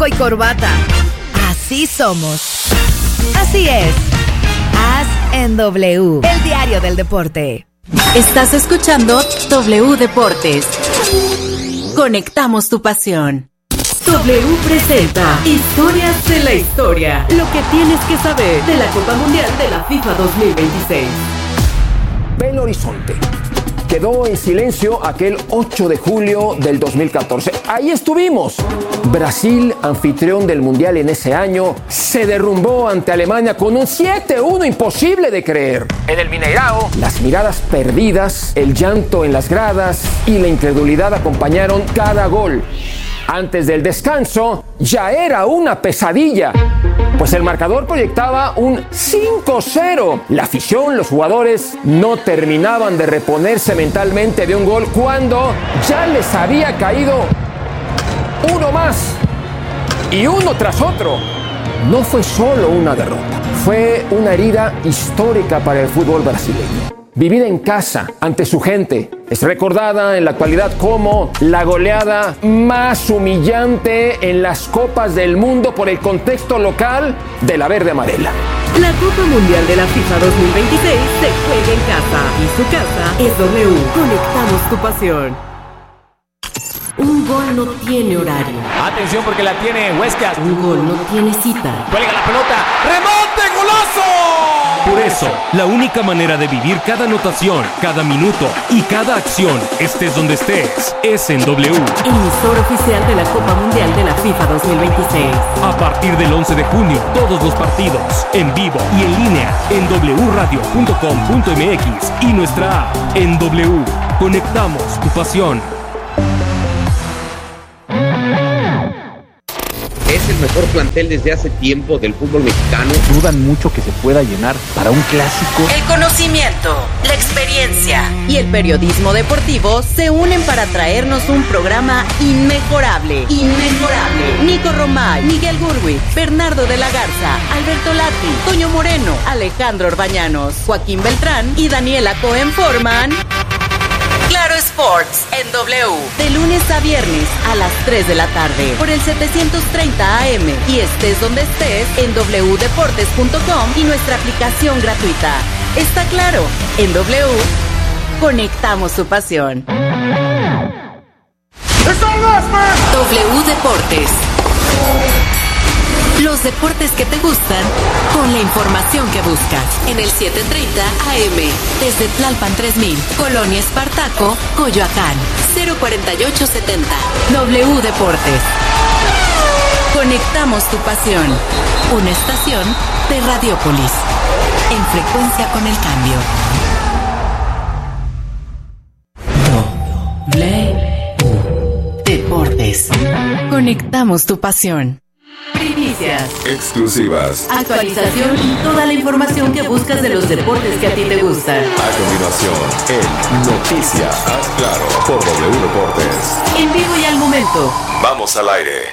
saco y corbata. Así somos. Así es. As en W, el diario del deporte. Estás escuchando W Deportes. Conectamos tu pasión. W presenta Historias de la Historia. Lo que tienes que saber de la Copa Mundial de la FIFA 2026. Belo Horizonte. Quedó en silencio aquel 8 de julio del 2014. Ahí estuvimos. Brasil, anfitrión del Mundial en ese año, se derrumbó ante Alemania con un 7-1 imposible de creer. En el Mineirao, las miradas perdidas, el llanto en las gradas y la incredulidad acompañaron cada gol. Antes del descanso, ya era una pesadilla, pues el marcador proyectaba un 5-0. La afición, los jugadores, no terminaban de reponerse mentalmente de un gol cuando ya les había caído uno más y uno tras otro. No fue solo una derrota, fue una herida histórica para el fútbol brasileño. Vivida en casa, ante su gente, es recordada en la actualidad como la goleada más humillante en las Copas del Mundo por el contexto local de la verde amarela. La Copa Mundial de la FIFA 2026 se juega en casa y su casa es W. Conectamos tu pasión. Un gol no tiene horario. Atención porque la tiene Huescas. Un gol no tiene cita. Cuelga la pelota. ¡Remonte! ¡Golazo! Por eso, la única manera de vivir cada anotación, cada minuto y cada acción, estés donde estés, es en W. Emisor oficial de la Copa Mundial de la FIFA 2026. A partir del 11 de junio, todos los partidos, en vivo y en línea, en wradio.com.mx y nuestra app, en W. Conectamos tu pasión. Es el mejor plantel desde hace tiempo del fútbol mexicano. Dudan mucho que se pueda llenar para un clásico. El conocimiento, la experiencia y el periodismo deportivo se unen para traernos un programa inmejorable. Inmejorable. Nico Romay, Miguel Gurwitz, Bernardo de la Garza, Alberto Lati, Toño Moreno, Alejandro Orbañanos, Joaquín Beltrán y Daniela Cohen forman Claro Sports en W, de lunes a viernes a las 3 de la tarde, por el 730 AM y estés donde estés en wdeportes.com y nuestra aplicación gratuita. Está claro, en W, conectamos su pasión. W Deportes. Los deportes que te gustan, con la información que buscas. En el 730 AM, desde Tlalpan 3000, Colonia Espartaco, Coyoacán, 04870. W Deportes. Conectamos tu pasión. Una estación de Radiópolis. En frecuencia con el cambio. W Deportes. Conectamos tu pasión. Primicias, exclusivas, actualización y toda la información que buscas de los deportes que a ti te gustan. A continuación, en Noticias Haz Claro por W Deportes. En vivo y al momento. Vamos al aire.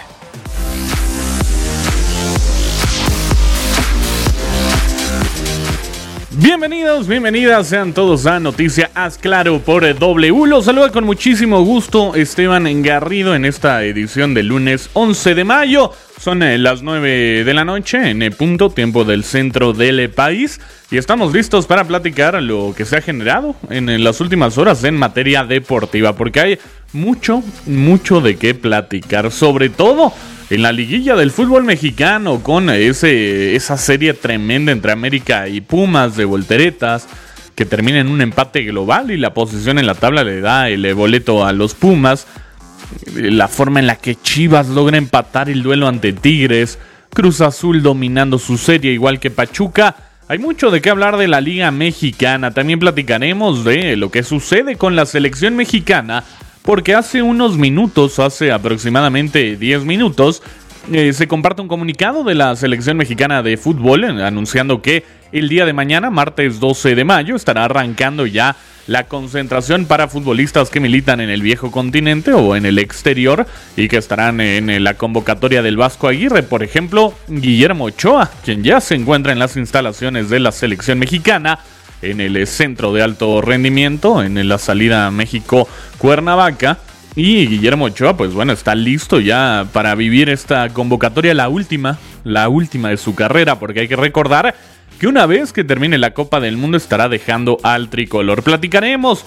Bienvenidos, bienvenidas sean todos a Noticia Haz Claro por W. Los saluda con muchísimo gusto Esteban Garrido en esta edición del lunes 11 de mayo. Son las 9 de la noche en punto, tiempo del centro del país. Y estamos listos para platicar lo que se ha generado en las últimas horas en materia deportiva. Porque hay mucho de qué platicar. Sobre todo en la liguilla del fútbol mexicano, con esa serie tremenda entre América y Pumas de volteretas, que termina en un empate global y la posición en la tabla le da el boleto a los Pumas. La forma en la que Chivas logra empatar el duelo ante Tigres, Cruz Azul dominando su serie igual que Pachuca. Hay mucho de qué hablar de la Liga Mexicana. También platicaremos de lo que sucede con la selección mexicana, porque hace unos minutos, hace aproximadamente 10 minutos, se comparte un comunicado de la selección mexicana de fútbol anunciando que el día de mañana, martes 12 de mayo, estará arrancando ya la concentración para futbolistas que militan en el viejo continente o en el exterior y que estarán en la convocatoria del Vasco Aguirre. Por ejemplo, Guillermo Ochoa, quien ya se encuentra en las instalaciones de la selección mexicana, en el centro de alto rendimiento, en la salida México-Cuernavaca, Y Guillermo Ochoa, pues bueno, está listo ya para vivir esta convocatoria, la última de su carrera, porque hay que recordar que una vez que termine la Copa del Mundo estará dejando al tricolor. Platicaremos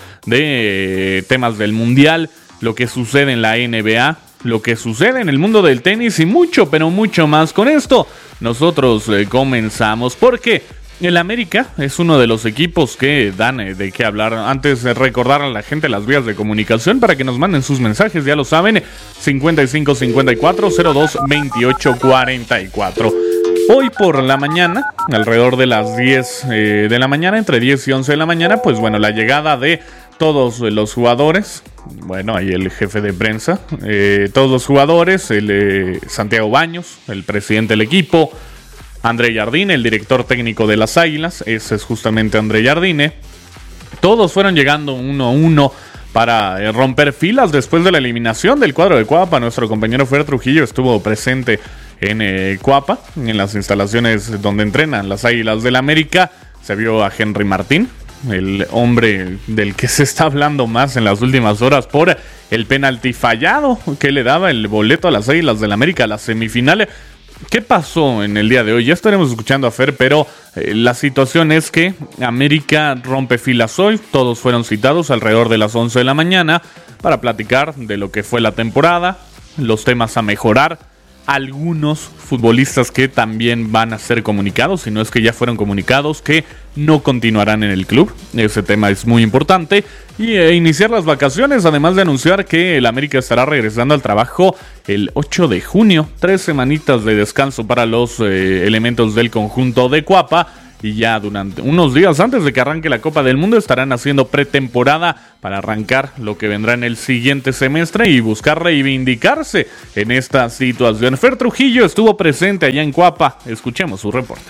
de temas del Mundial, lo que sucede en la NBA, lo que sucede en el mundo del tenis y mucho, pero mucho más. Con esto nosotros comenzamos, porque el América es uno de los equipos que dan de qué hablar. Antes de recordar a la gente las vías de comunicación para que nos manden sus mensajes, ya lo saben, 55 54 02 28 44. Hoy por la mañana, alrededor de las 10 de la mañana, entre 10 y 11 de la mañana, pues bueno, la llegada de todos los jugadores, bueno, ahí el jefe de prensa, todos los jugadores, Santiago Baños, el presidente del equipo, André Jardine, el director técnico de las Águilas, ese es justamente André Jardine. Todos fueron llegando uno a uno para romper filas después de la eliminación del cuadro de Cuapa. Nuestro compañero Fer Trujillo estuvo presente en Cuapa, en las instalaciones donde entrenan las Águilas del América. Se vio a Henry Martín, el hombre del que se está hablando más en las últimas horas por el penalti fallado que le daba el boleto a las Águilas del América a las semifinales. ¿Qué pasó en el día de hoy? Ya estaremos escuchando a Fer, pero la situación es que América rompe filas hoy. Todos fueron citados alrededor de las 11 de la mañana para platicar de lo que fue la temporada, los temas a mejorar, algunos futbolistas que también van a ser comunicados, si no es que ya fueron comunicados, que no continuarán en el club. Ese tema es muy importante. Y iniciar las vacaciones, además de anunciar que el América estará regresando al trabajo el 8 de junio. 3 semanitas de descanso para los elementos del conjunto de Cuapa. Y ya durante unos días antes de que arranque la Copa del Mundo estarán haciendo pretemporada para arrancar lo que vendrá en el siguiente semestre y buscar reivindicarse en esta situación. Fer Trujillo estuvo presente allá en Cuapa. Escuchemos su reporte.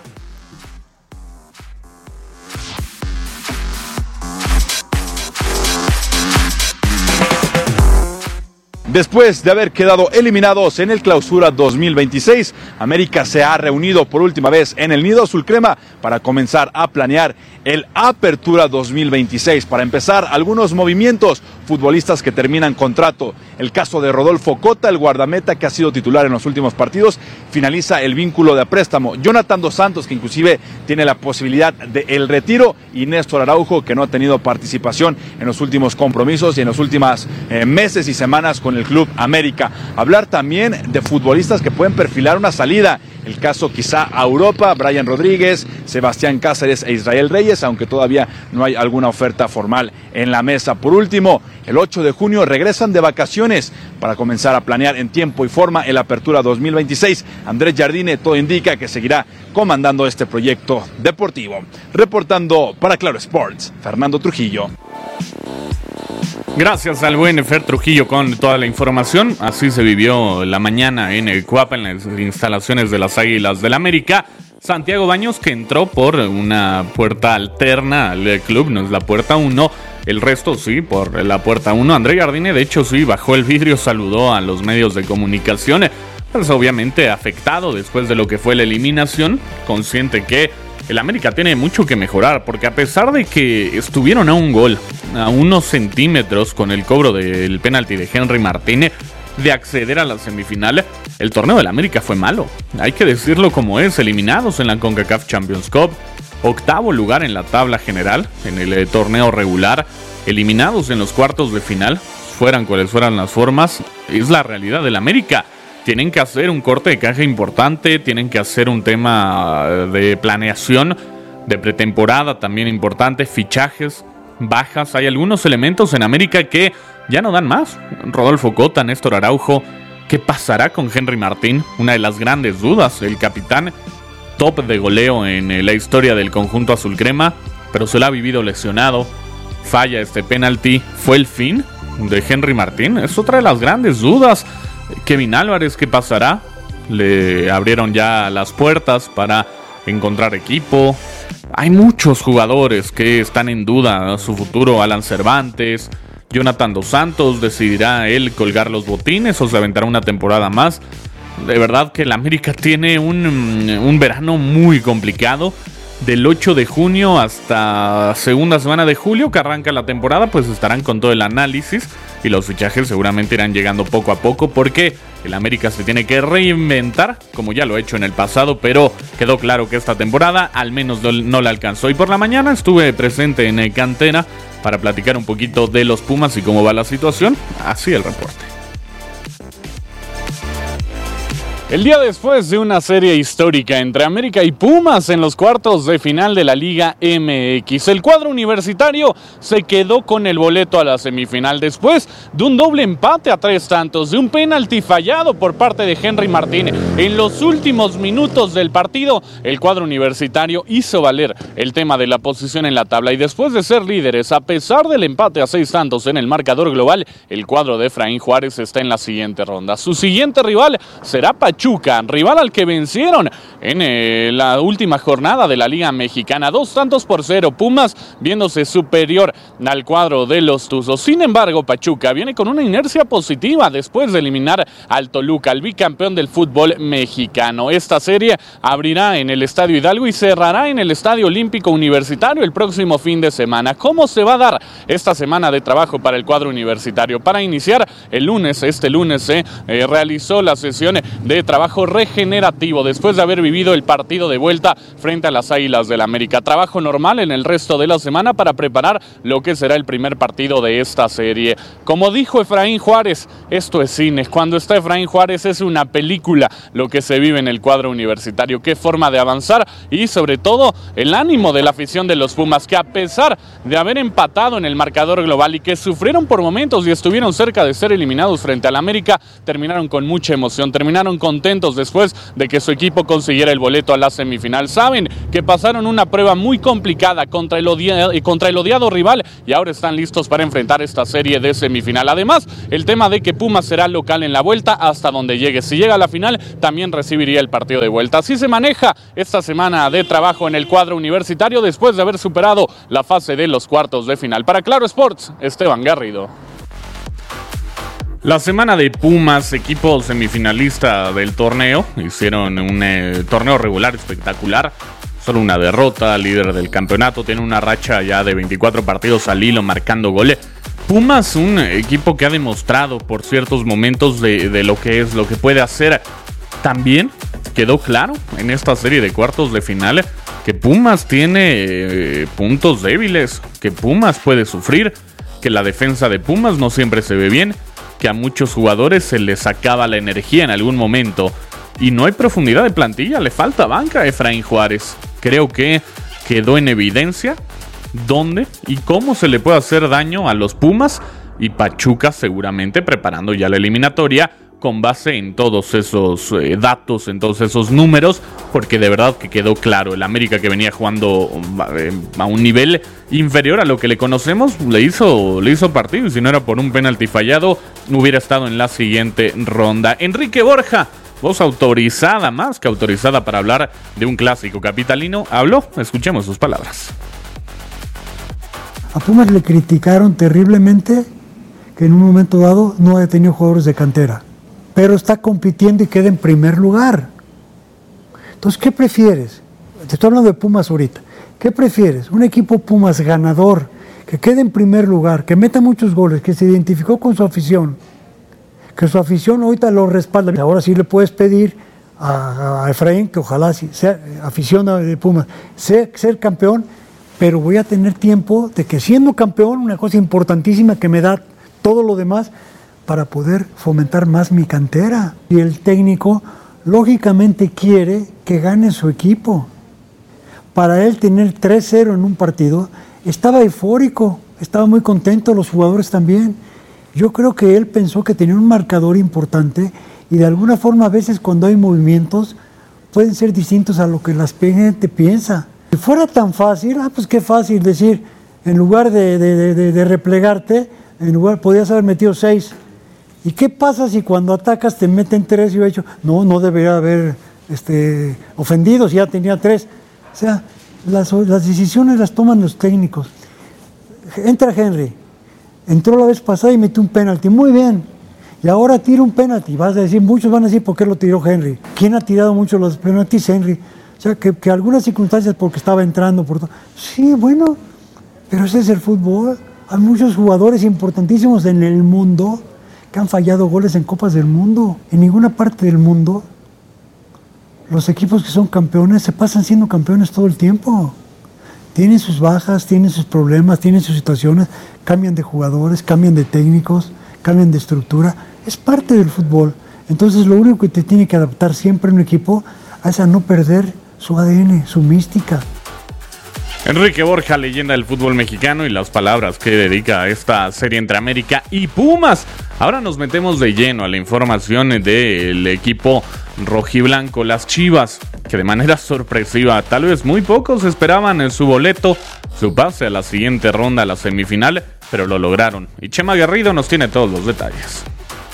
Después de haber quedado eliminados en el Clausura 2026, América se ha reunido por última vez en el Nido Azul Crema para comenzar a planear el Apertura 2026. Para empezar, algunos movimientos, futbolistas que terminan contrato. El caso de Rodolfo Cota, el guardameta que ha sido titular en los últimos partidos, finaliza el vínculo de préstamo. Jonathan Dos Santos, que inclusive tiene la posibilidad del retiro, y Néstor Araujo, que no ha tenido participación en los últimos compromisos y en los últimos meses y semanas con el Club América. Hablar también de futbolistas que pueden perfilar una salida. El caso quizá a Europa, Brian Rodríguez, Sebastián Cáceres e Israel Reyes, aunque todavía no hay alguna oferta formal en la mesa. Por último, el 8 de junio regresan de vacaciones para comenzar a planear en tiempo y forma el Apertura 2026. Andrés Jardine, todo indica que seguirá comandando este proyecto deportivo. Reportando para Claro Sports, Fernando Trujillo. Gracias al buen Fer Trujillo con toda la información. Así se vivió la mañana en el Cuapa, en las instalaciones de las Águilas del América. Santiago Baños, que entró por una puerta alterna al club, no es la puerta 1. El resto sí, por la puerta 1. André Jardine, de hecho, sí, bajó el vidrio, saludó a los medios de comunicación. Pues obviamente afectado después de lo que fue la eliminación, consciente que el América tiene mucho que mejorar, porque a pesar de que estuvieron a un gol, a unos centímetros con el cobro del penalti de Henry Martín de acceder a la semifinal, el torneo del América fue malo. Hay que decirlo como es, eliminados en la CONCACAF Champions Cup, 8º lugar en la tabla general, en el torneo regular, eliminados en los cuartos de final, fueran cuales fueran las formas, es la realidad del América. Tienen que hacer un corte de caja importante, tienen que hacer un tema de planeación, de pretemporada también importante, fichajes, bajas. Hay algunos elementos en América que ya no dan más. Rodolfo Cota, Néstor Araujo. ¿Qué pasará con Henry Martín? Una de las grandes dudas, el capitán top de goleo en la historia del conjunto azul crema, pero se lo ha vivido lesionado. Falla este penalti. ¿Fue el fin de Henry Martín? Es otra de las grandes dudas. Kevin Álvarez, ¿qué pasará? Le abrieron ya las puertas para encontrar equipo. Hay muchos jugadores que están en duda su futuro. Alan Cervantes, Jonathan Dos Santos, ¿decidirá él colgar los botines o se aventará una temporada más? De verdad que el América tiene un verano muy complicado. Del 8 de junio hasta segunda semana de julio, que arranca la temporada, pues estarán con todo el análisis y los fichajes seguramente irán llegando poco a poco porque el América se tiene que reinventar, como ya lo ha hecho en el pasado, pero quedó claro que esta temporada al menos no la alcanzó. Y por la mañana estuve presente en cantera para platicar un poquito de los Pumas y cómo va la situación. Así el reporte. El día después de una serie histórica entre América y Pumas en los cuartos de final de la Liga MX, el cuadro universitario se quedó con el boleto a la semifinal después de un doble empate a 3 tantos, de un penalti fallado por parte de Henry Martín. En los últimos minutos del partido, el cuadro universitario hizo valer el tema de la posición en la tabla y después de ser líderes, a pesar del empate a 6 tantos en el marcador global, el cuadro de Efraín Juárez está en la siguiente ronda. Su siguiente rival será Pachuca, rival al que vencieron en la última jornada de la Liga Mexicana, 2-0. Pumas viéndose superior al cuadro de los Tuzos. Sin embargo, Pachuca viene con una inercia positiva después de eliminar al Toluca, el bicampeón del fútbol mexicano. Esta serie abrirá en el Estadio Hidalgo y cerrará en el Estadio Olímpico Universitario el próximo fin de semana. ¿Cómo se va a dar esta semana de trabajo para el cuadro universitario? Para iniciar, este lunes se realizó la sesión de trabajo regenerativo después de haber vivido el partido de vuelta frente a las Águilas del América. Trabajo normal en el resto de la semana para preparar lo que será el primer partido de esta serie. Como dijo Efraín Juárez, esto es cine. Cuando está Efraín Juárez es una película lo que se vive en el cuadro universitario. Qué forma de avanzar y sobre todo el ánimo de la afición de los Pumas, que a pesar de haber empatado en el marcador global y que sufrieron por momentos y estuvieron cerca de ser eliminados frente al América, terminaron con mucha emoción, terminaron contentos después de que su equipo consiguiera el boleto a la semifinal. Saben que pasaron una prueba muy complicada contra el odiado rival y ahora están listos para enfrentar esta serie de semifinal. Además, el tema de que Pumas será local en la vuelta hasta donde llegue. Si llega a la final, también recibiría el partido de vuelta. Así se maneja esta semana de trabajo en el cuadro universitario después de haber superado la fase de los cuartos de final. Para Claro Sports, Esteban Garrido. La semana de Pumas, equipo semifinalista del torneo, hicieron un torneo regular espectacular, solo una derrota, líder del campeonato, tiene una racha ya de 24 partidos al hilo marcando goles. Pumas, un equipo que ha demostrado por ciertos momentos de lo que es, lo que puede hacer. También quedó claro en esta serie de cuartos de final que Pumas tiene puntos débiles, que Pumas puede sufrir, que la defensa de Pumas no siempre se ve bien, que a muchos jugadores se les acaba la energía en algún momento y no hay profundidad de plantilla, le falta banca a Efraín Juárez. Creo que quedó en evidencia dónde y cómo se le puede hacer daño a los Pumas, y Pachuca seguramente preparando ya la eliminatoria con base en todos esos datos, en todos esos números, porque de verdad que quedó claro, el América, que venía jugando a un nivel inferior a lo que le conocemos, le hizo partido, y si no era por un penalti fallado, hubiera estado en la siguiente ronda. Enrique Borja, voz autorizada, más que autorizada para hablar de un clásico capitalino, habló, escuchemos sus palabras. A Pumas le criticaron terriblemente que en un momento dado no ha tenido jugadores de cantera, pero está compitiendo y queda en primer lugar. Entonces, ¿qué prefieres? Te estoy hablando de Pumas ahorita. ¿Qué prefieres? Un equipo Pumas ganador, que quede en primer lugar, que meta muchos goles, que se identificó con su afición, que su afición ahorita lo respalda. Ahora sí le puedes pedir a Efraín que ojalá sea afición de Pumas, ser campeón, pero voy a tener tiempo de que siendo campeón, una cosa importantísima que me da todo lo demás, para poder fomentar más mi cantera. Y el técnico lógicamente quiere que gane su equipo. Para él tener 3-0 en un partido, estaba eufórico, estaba muy contento, los jugadores también. Yo creo que él pensó que tenía un marcador importante y de alguna forma a veces cuando hay movimientos pueden ser distintos a lo que la gente piensa. Si fuera tan fácil, pues qué fácil decir, en lugar de replegarte, podías haber metido 6. ¿Y qué pasa si cuando atacas te meten 3 y yo he dicho, no debería haber ofendido si ya tenía 3? O sea, las decisiones las toman los técnicos. Entra Henry, entró la vez pasada y metió un penalti, muy bien, y ahora tira un penalti. Vas a decir, muchos van a decir, ¿por qué lo tiró Henry? ¿Quién ha tirado mucho los penaltis? Henry. O sea, que algunas circunstancias porque estaba entrando por todo. Sí, bueno, pero ese es el fútbol. Hay muchos jugadores importantísimos en el mundo que han fallado goles en Copas del Mundo. En ninguna parte del mundo los equipos que son campeones se pasan siendo campeones todo el tiempo. Tienen sus bajas, tienen sus problemas, tienen sus situaciones, cambian de jugadores, cambian de técnicos, cambian de estructura. Es parte del fútbol. Entonces lo único que te tiene que adaptar siempre un equipo es a no perder su ADN, su mística. Enrique Borja, leyenda del fútbol mexicano, y las palabras que dedica a esta serie entre América y Pumas. Ahora nos metemos de lleno a la información del equipo rojiblanco, las Chivas, que de manera sorpresiva, tal vez muy pocos esperaban su boleto, su pase a la siguiente ronda, a la semifinal, pero lo lograron. Y Chema Garrido nos tiene todos los detalles.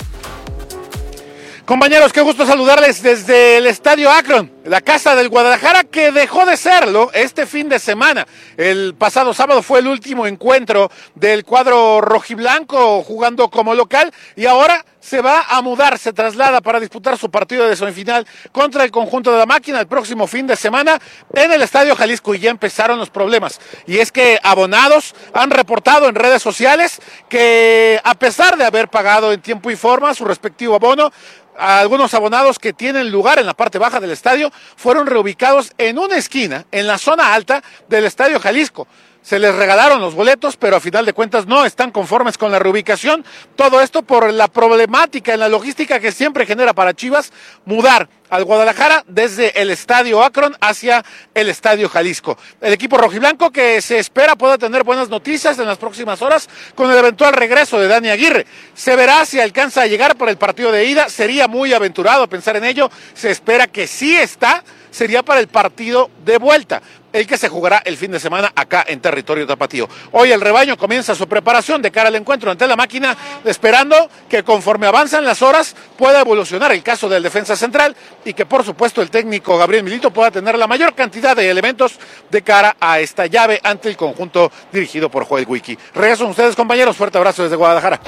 Compañeros, qué gusto saludarles desde el Estadio Akron, la casa del Guadalajara, que dejó de serlo este fin de semana. El pasado sábado fue el último encuentro del cuadro rojiblanco jugando como local y ahora se va a mudar, se traslada para disputar su partido de semifinal contra el conjunto de la Máquina el próximo fin de semana en el Estadio Jalisco, y ya empezaron los problemas. Y es que abonados han reportado en redes sociales que, a pesar de haber pagado en tiempo y forma su respectivo abono, algunos abonados que tienen lugar en la parte baja del estadio fueron reubicados en una esquina, en la zona alta del Estadio Jalisco. Se les regalaron los boletos, pero a final de cuentas no están conformes con la reubicación. Todo esto por la problemática en la logística que siempre genera para Chivas mudar al Guadalajara desde el Estadio Akron hacia el Estadio Jalisco. El equipo rojiblanco, que se espera pueda tener buenas noticias en las próximas horas con el eventual regreso de Dani Aguirre. Se verá si alcanza a llegar para el partido de ida. Sería muy aventurado pensar en ello. Se espera que sí está, sería para el partido de vuelta, el que se jugará el fin de semana acá en territorio tapatío. Hoy el rebaño comienza su preparación de cara al encuentro ante la Máquina, esperando que conforme avanzan las horas pueda evolucionar el caso del defensa central y que por supuesto el técnico Gabriel Milito pueda tener la mayor cantidad de elementos de cara a esta llave ante el conjunto dirigido por Joel Wiki. Regreso con ustedes, compañeros, fuerte abrazo desde Guadalajara.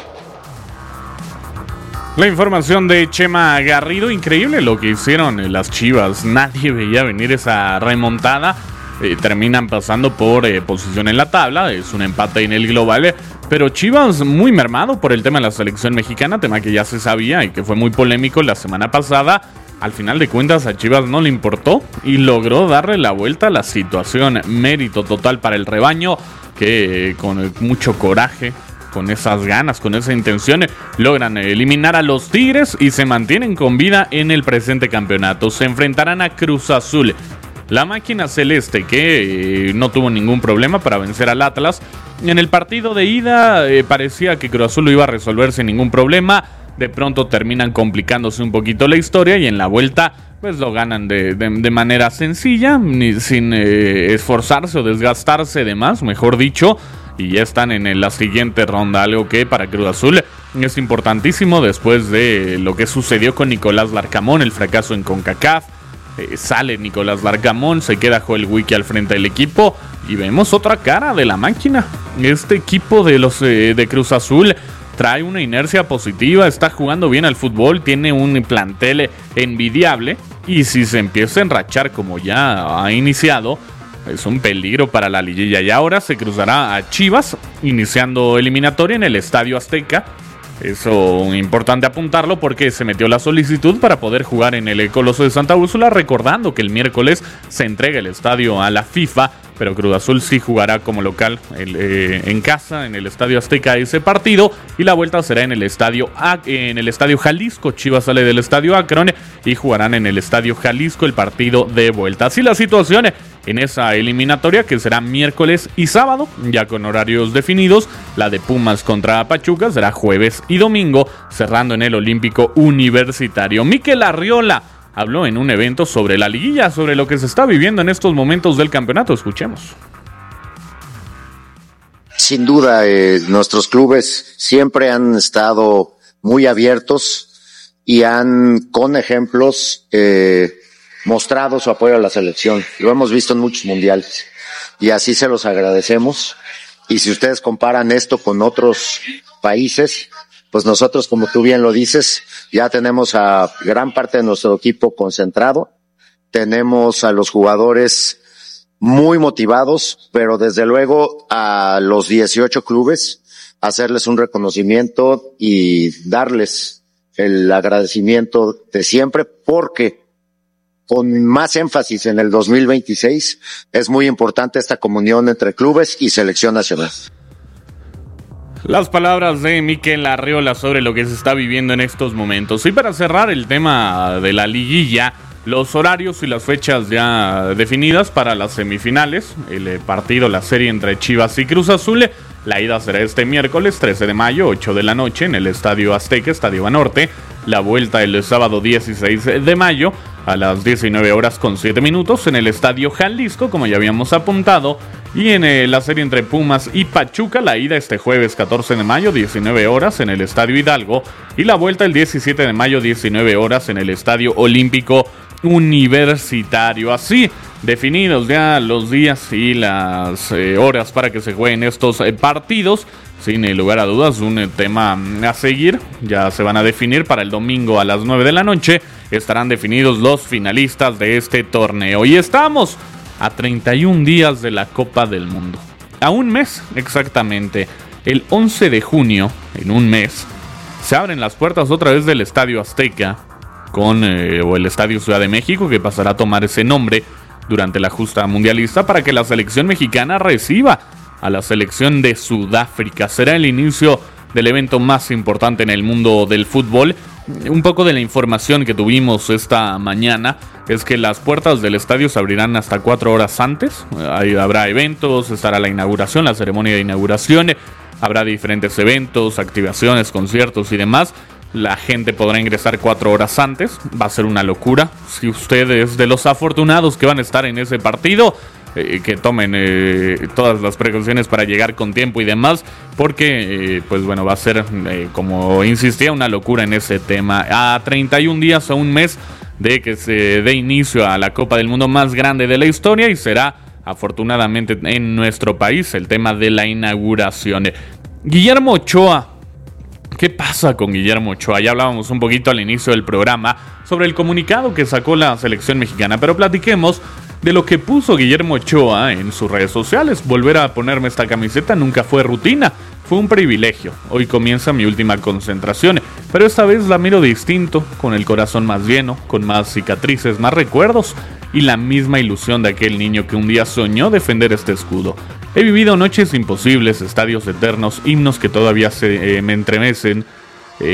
La información de Chema Garrido, increíble lo que hicieron las Chivas, nadie veía venir esa remontada. Terminan pasando por posición en la tabla, es un empate en el global, pero Chivas muy mermado por el tema de la selección mexicana, tema que ya se sabía y que fue muy polémico la semana pasada. Al final de cuentas a Chivas no le importó y logró darle la vuelta a la situación. Mérito total para el rebaño, que con mucho coraje, con esas ganas, con esa intención, logran eliminar a los Tigres y se mantienen con vida en el presente campeonato. Se enfrentarán a Cruz Azul. La Máquina celeste, que no tuvo ningún problema para vencer al Atlas. En el partido de ida parecía que Cruz Azul lo iba a resolver sin ningún problema. De pronto terminan complicándose un poquito la historia y en la vuelta pues lo ganan de manera sencilla, sin esforzarse o desgastarse de más, mejor dicho. Y ya están en la siguiente ronda, algo que para Cruz Azul es importantísimo después de lo que sucedió con Nicolás Larcamón, el fracaso en CONCACAF. Sale Nicolás Larcamón, se queda Joel Wiki al frente del equipo y vemos otra cara de la Máquina. Este equipo de los de Cruz Azul trae una inercia positiva, está jugando bien al fútbol, tiene un plantel envidiable y si se empieza a enrachar como ya ha iniciado, es un peligro para la liguilla. Y ahora se cruzará a Chivas iniciando eliminatoria en el Estadio Azteca. Eso importante apuntarlo porque se metió la solicitud para poder jugar en el Coloso de Santa Úrsula, recordando que el miércoles se entrega el estadio a la FIFA, pero Cruz Azul sí jugará como local en casa en el Estadio Azteca ese partido y la vuelta será en el Estadio Jalisco. Chivas sale del Estadio Akron y jugarán en el Estadio Jalisco el partido de vuelta. Así la situación en esa eliminatoria, que será miércoles y sábado, ya con horarios definidos. La de Pumas contra Pachuca será jueves y domingo, cerrando en el Olímpico Universitario. Mikel Arriola habló en un evento sobre la liguilla, sobre lo que se está viviendo en estos momentos del campeonato. Escuchemos. Sin duda, nuestros clubes siempre han estado muy abiertos y han, con ejemplos, mostrado su apoyo a la selección. Lo hemos visto en muchos mundiales y así se los agradecemos. Y si ustedes comparan esto con otros países, pues nosotros, como tú bien lo dices, ya tenemos a gran parte de nuestro equipo concentrado, tenemos a los jugadores muy motivados, pero desde luego a los 18 clubes hacerles un reconocimiento y darles el agradecimiento de siempre, porque con más énfasis en el 2026 es muy importante esta comunión entre clubes y selección nacional. Las palabras de Mikel Arriola sobre lo que se está viviendo en estos momentos. Y para cerrar el tema de la liguilla, los horarios y las fechas ya definidas para las semifinales. El partido, la serie entre Chivas y Cruz Azul. La ida será este miércoles 13 de mayo, 8 de la noche, en el Estadio Azteca, Estadio Banorte. La vuelta el sábado 16 de mayo a las 19 horas con 7 minutos en el Estadio Jalisco, como ya habíamos apuntado. Y en la serie entre Pumas y Pachuca, la ida este jueves 14 de mayo, 19 horas en el Estadio Hidalgo. Y la vuelta el 17 de mayo, 19 horas en el Estadio Olímpico Universitario. Así definidos ya los días y las horas para que se jueguen estos partidos. Sin lugar a dudas, un tema a seguir. Ya se van a definir para el domingo a las 9 de la noche. Estarán definidos los finalistas de este torneo. Y estamos a 31 días de la Copa del Mundo. A un mes exactamente. El 11 de junio, en un mes, se abren las puertas otra vez del Estadio Azteca o el Estadio Ciudad de México, que pasará a tomar ese nombre durante la justa mundialista, para que la selección mexicana reciba a la selección de Sudáfrica. Será el inicio del evento más importante en el mundo del fútbol. Un poco de la información que tuvimos esta mañana es que las puertas del estadio se abrirán hasta 4 horas antes. Ahí habrá eventos, estará la inauguración, la ceremonia de inauguración, habrá diferentes eventos, activaciones, conciertos y demás. La gente podrá ingresar 4 horas antes. Va a ser una locura. Si usted es de los afortunados que van a estar en ese partido, que tomen todas las precauciones para llegar con tiempo y demás, porque pues bueno, va a ser, como insistía, una locura en ese tema. A 31 días o un mes de que se dé inicio a la Copa del Mundo más grande de la historia, y será afortunadamente en nuestro país el tema de la inauguración. Guillermo Ochoa. ¿Qué pasa con Guillermo Ochoa? Ya hablábamos un poquito al inicio del programa sobre el comunicado que sacó la selección mexicana, pero platiquemos de lo que puso Guillermo Ochoa en sus redes sociales. Volver a ponerme esta camiseta nunca fue rutina, fue un privilegio. Hoy comienza mi última concentración, pero esta vez la miro distinto, con el corazón más lleno, con más cicatrices, más recuerdos y la misma ilusión de aquel niño que un día soñó defender este escudo. He vivido noches imposibles, estadios eternos, himnos que todavía me entremecen,